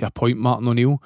to appoint Martin O'Neill.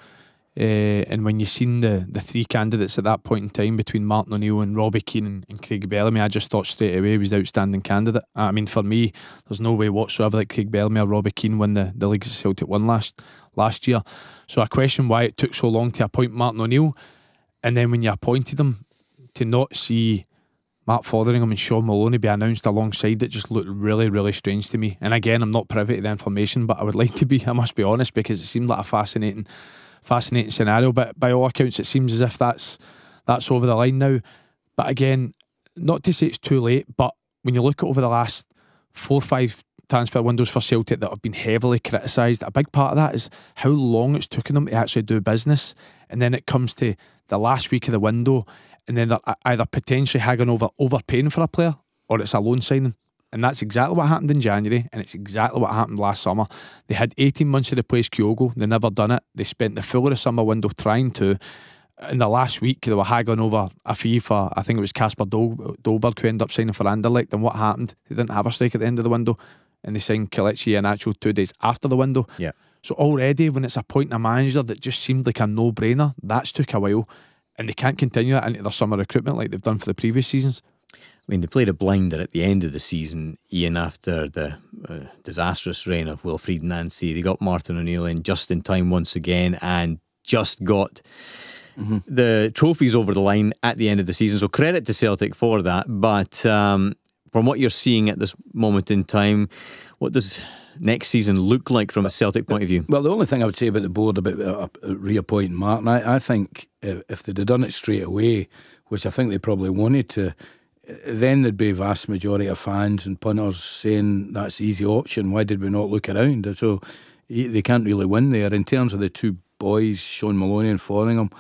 And when you seen the three candidates at that point in time between Martin O'Neill and Robbie Keane and Craig Bellamy, I just thought straight away he was the outstanding candidate. I mean, for me, there's no way whatsoever that Craig Bellamy or Robbie Keane win the leagues that Celtic won last year. So I question why it took so long to appoint Martin O'Neill, and then when you appointed him, to not see Mark Fotheringham and Sean Maloney be announced alongside it just looked really, really strange to me. And again, I'm not privy to the information, but I would like to be, I must be honest, because it seemed like a fascinating scenario. But by all accounts, it seems as if that's over the line now. But again, not to say it's too late, but when you look at over the last 4 or 5 transfer windows for Celtic that have been heavily criticised, a big part of that is how long it's taken them to actually do business. And then it comes to the last week of the window, and then they're either potentially haggling overpaying for a player, or it's a loan signing. And that's exactly what happened in January, and it's exactly what happened last summer. They had 18 months to replace Kyogo. They never done it. They spent the full of the summer window trying to. In the last week, they were haggling over a fee for, I think it was Casper Dolberg, who ended up signing for Anderlecht. And what happened? They didn't have a strike at the end of the window, and they signed Kelechi Iheanacho 2 days after the window. Yeah. So already, when it's appointing a manager that just seemed like a no-brainer, that's took a while, and they can't continue that into their summer recruitment like they've done for the previous seasons. I mean, they played a blinder at the end of the season, Ian, after the disastrous reign of Wilfried Nancy. They got Martin O'Neill in just in time once again, and just got the trophies over the line at the end of the season. So credit to Celtic for that. But from what you're seeing at this moment in time, what does next season look like from a Celtic point of view? Well, the only thing I would say about the board about reappointing Martin, I think if they'd have done it straight away, which I think they probably wanted to, then there'd be a vast majority of fans and punters saying that's the easy option. Why did we not look around? So they can't really win there. In terms of the two boys, Sean Maloney and Fotheringham,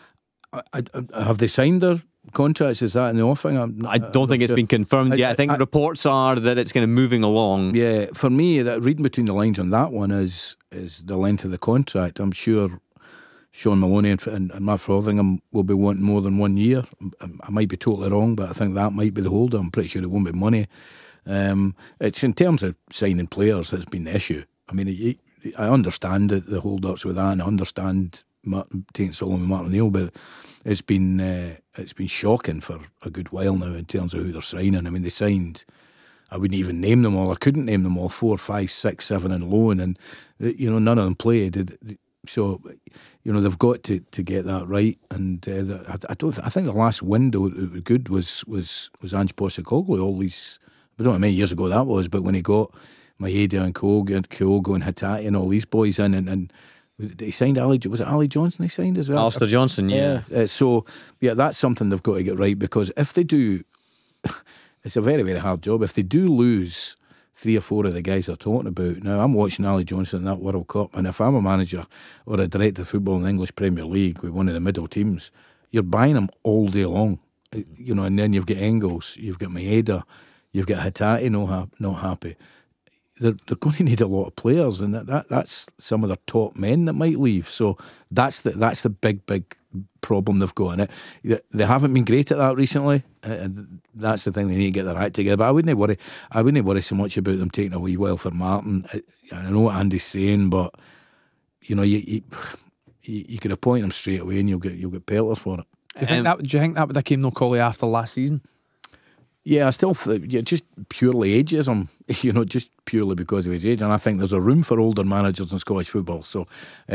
have they signed their contracts? Is that in the offing? I don't think it's been confirmed yet. I think reports are that it's kind of moving along. Yeah, for me, that reading between the lines on that one is the length of the contract. I'm sure Sean Maloney and Matt Fotheringham will be wanting more than 1 year. I might be totally wrong, but I think that might be the holder. I'm pretty sure it won't be money. It's in terms of signing players that's been the issue. I mean, I understand the hold-ups with that, and I understand taking so long with Martin O'Neill, but it's been shocking for a good while now in terms of who they're signing. I mean, they signed, I wouldn't even name them all. I couldn't name them all. 4, 5, 6, 7 in loan, and none of them played. So they've got to get that right. And I think the last window that was good was Ange Postecoglou. All these, I don't know how many years ago that was, but when he got Maeda and Kyogo and Hatate and all these boys in, and he signed Ali. Was it Ali Johnson he signed as well? Alistair Johnson, yeah. So that's something they've got to get right, because if they do, it's a very, very hard job. If they do lose 3 or 4 of the guys they're talking about. Now, I'm watching Ali Johnson in that World Cup, and if I'm a manager or a director of football in the English Premier League with one of the middle teams, you're buying them all day long. And then you've got Engels, you've got Maeda, you've got Hatate not happy. They're going to need a lot of players, and that's some of their top men that might leave. So that's the big problem they've got in it. They haven't been great at that recently, and that's the thing. They need to get their act together. But I wouldn't worry so much about them taking a wee while for Martin. I know what Andy's saying, but you could appoint him straight away, and you'll get pelters for it. Do you think that would have came no collie after last season? Yeah, I still just purely ageism, just purely because of his age. And I think there's a room for older managers in Scottish football. So,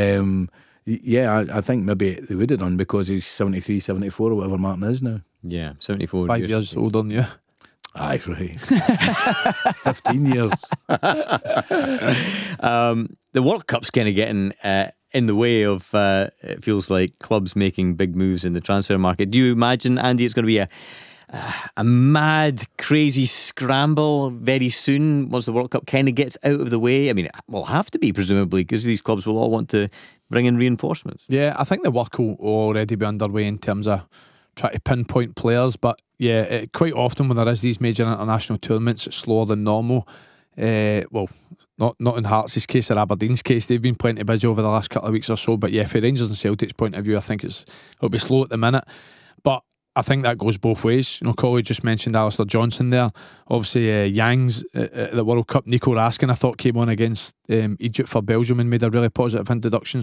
I think maybe they would have done, because he's 73, 74 or whatever Martin is now. Yeah, 74 5 years older than you. Aye, right. 15 years. The World Cup's kind of getting in the way of, it feels like, clubs making big moves in the transfer market. Do you imagine, Andy, it's going to be a mad, crazy scramble very soon once the World Cup kind of gets out of the way? I mean, it will have to be, presumably, because these clubs will all want to bring in reinforcements. Yeah, I think the work will already be underway in terms of trying to pinpoint players. But yeah, quite often when there is these major international tournaments, it's slower than normal. Not in Hearts' case or Aberdeen's case. They've been plenty busy over the last couple of weeks or so. But yeah, for Rangers and Celtic's point of view, I think it'll be slow at the minute. But I think that goes both ways. Collie just mentioned Alistair Johnson there. Obviously, Yang's at the World Cup. Nico Raskin, I thought, came on against Egypt for Belgium and made a really positive introduction.